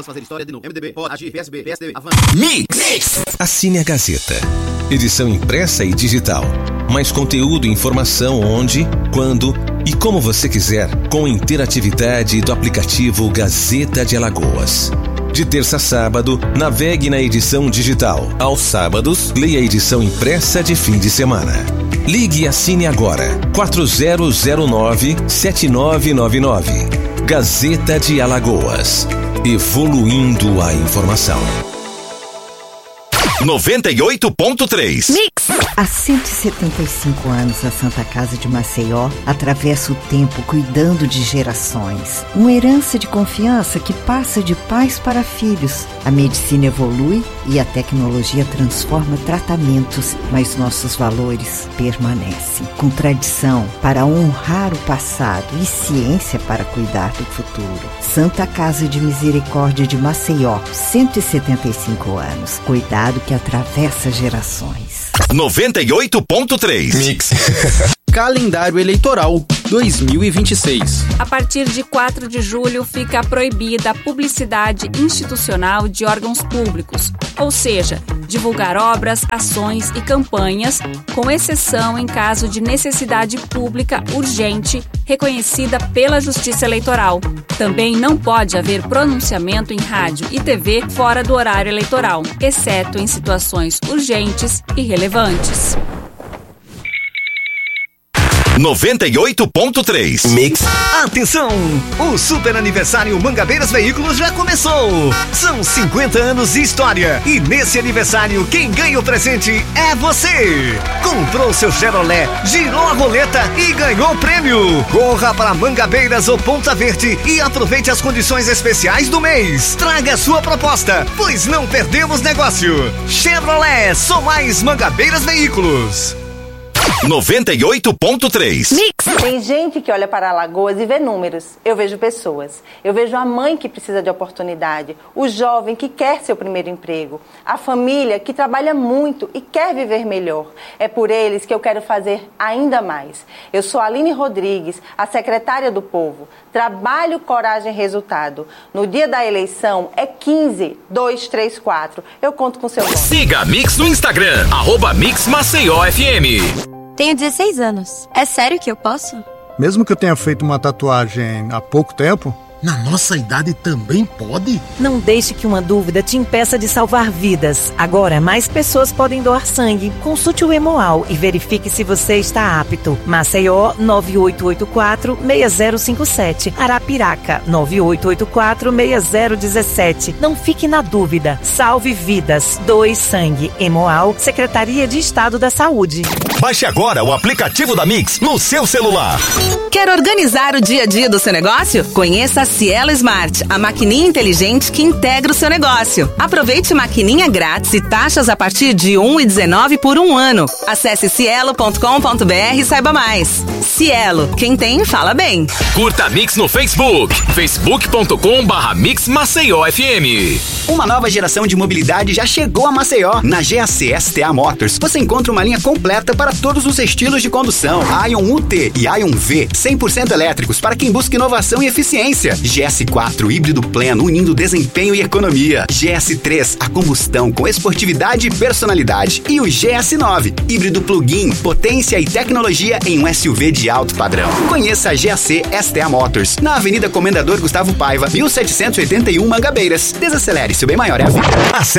Alagoas fazer história de novo. MDB, pode agir, PSB, PSDB, avança. Mix. Assine a Gazeta. Edição impressa e digital. Mais conteúdo e informação onde, quando e como você quiser, com interatividade do aplicativo Gazeta de Alagoas. De terça a sábado, navegue na edição digital. Aos sábados, leia a edição impressa de fim de semana. Ligue e assine agora. 4009-7999. Gazeta de Alagoas. Evoluindo a informação. 98.3 Mix. Há 175 anos, a Santa Casa de Maceió atravessa o tempo cuidando de gerações. Uma herança de confiança que passa de pais para filhos. A medicina evolui e a tecnologia transforma tratamentos, mas nossos valores permanecem. Com tradição para honrar o passado e ciência para cuidar do futuro. Santa Casa de Misericórdia de Maceió, 175 anos. Cuidado que atravessa gerações. 98.3 Mix. Calendário Eleitoral 2026. A partir de 4 de julho fica proibida a publicidade institucional de órgãos públicos, ou seja, divulgar obras, ações e campanhas, com exceção em caso de necessidade pública urgente reconhecida pela Justiça Eleitoral. Também não pode haver pronunciamento em rádio e TV fora do horário eleitoral, exceto em situações urgentes e relevantes. 98.3 Mix. Atenção! O super aniversário Mangabeiras Veículos já começou! São 50 anos de história e nesse aniversário quem ganha o presente é você! Comprou seu Chevrolet, girou a roleta e ganhou o prêmio! Corra para Mangabeiras ou Ponta Verde e aproveite as condições especiais do mês! Traga sua proposta, pois não perdemos negócio! Chevrolet, só mais Mangabeiras Veículos! 98.3 Mix. Tem gente que olha para Alagoas e vê números. Eu vejo pessoas. Eu vejo a mãe que precisa de oportunidade, o jovem que quer seu primeiro emprego, a família que trabalha muito e quer viver melhor. É por eles que eu quero fazer ainda mais. Eu sou Aline Rodrigues, a secretária do Povo. Trabalho, coragem, resultado. No dia da eleição é 15-234. Eu conto com seu voto. Siga a Mix no Instagram, @MixMaceióFM. Tenho 16 anos. É sério que eu posso? Mesmo que eu tenha feito uma tatuagem há pouco tempo? Na nossa idade também pode? Não deixe que uma dúvida te impeça de salvar vidas. Agora, mais pessoas podem doar sangue. Consulte o Hemoal e verifique se você está apto. Maceió, 9884-6057. Arapiraca, 9884-6017. Não fique na dúvida. Salve vidas. Doe sangue. Hemoal, Secretaria de Estado da Saúde. Baixe agora o aplicativo da Mix no seu celular. Quer organizar o dia a dia do seu negócio? Conheça a Cielo Smart, a maquininha inteligente que integra o seu negócio. Aproveite maquininha grátis e taxas a partir de R$1,19 por um ano. Acesse cielo.com.br e saiba mais. Cielo, quem tem, fala bem. Curta a Mix no Facebook, facebook.com/MixMaceióFM. Uma nova geração de mobilidade já chegou a Maceió. Na GAC STA Motors, você encontra uma linha completa para todos os estilos de condução. Ion UT e Ion V, 100% elétricos para quem busca inovação e eficiência. GS4 híbrido pleno, unindo desempenho e economia. GS3, a combustão com esportividade e personalidade. E o GS9, híbrido plug-in, potência e tecnologia em um SUV de alto padrão. Conheça a GAC STA Motors, na Avenida Comendador Gustavo Paiva, 1781 Mangabeiras. Desacelere, seu bem maior é a vida.